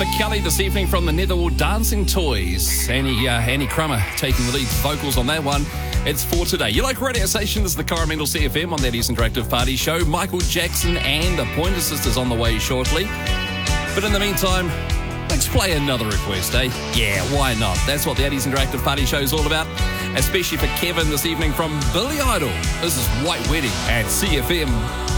for Kelly this evening from the Netherwood Dancing Toys. Annie Crummer taking the lead vocals on that one. It's for today. Your local radio station is the Coromandel CFM on that East Interactive Party Show. Michael Jackson and the Pointer Sisters on the way shortly. But in the meantime, let's play another request, eh? Yeah, why not? That's what the 80s Interactive Party Show is all about, especially for Kevin this evening from Billy Idol. This is White Wedding at CFM.